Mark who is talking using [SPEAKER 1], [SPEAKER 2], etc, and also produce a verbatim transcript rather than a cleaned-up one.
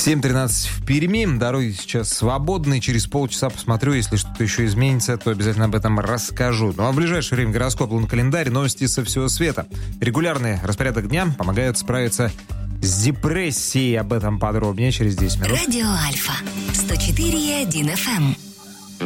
[SPEAKER 1] семь тринадцать в Перми. Дороги сейчас свободны. Через полчаса посмотрю, если что-то еще изменится, то обязательно об этом расскажу. Ну а в ближайшее время гороскоп, лункалендарь, новости со всего света. Регулярный распорядок дня помогают справиться с депрессией. Об этом подробнее через десять минут.
[SPEAKER 2] Радио Альфа сто четыре и один эф эм.